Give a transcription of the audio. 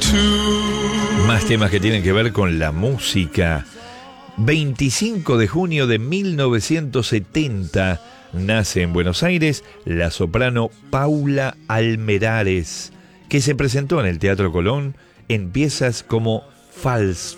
Más temas que tienen que ver con la música. 25 de junio de 1970 nace en Buenos Aires la soprano Paula Almerares, que se presentó en el Teatro Colón en piezas como False